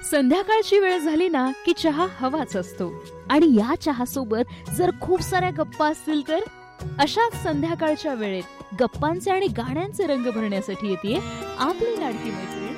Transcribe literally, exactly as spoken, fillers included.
संध्याकाळची वेळ झाली ना की चहा हवाच असतो आणि या चहा सोबत जर खूप साऱ्या गप्पा असतील तर अशाच संध्याकाळच्या वेळेत गप्पांचे आणि गाण्यांचे रंग भरण्यासाठी येते आपली लाडकी मैत्रीण